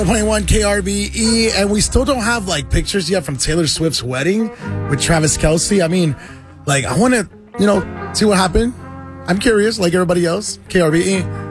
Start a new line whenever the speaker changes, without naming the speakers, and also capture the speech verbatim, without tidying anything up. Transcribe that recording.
point one K R B E, and we still don't have like pictures yet from Taylor Swift's wedding with Travis Kelce. I mean, like, I want to, you know, see what happened. I'm curious, like everybody else. K R B E.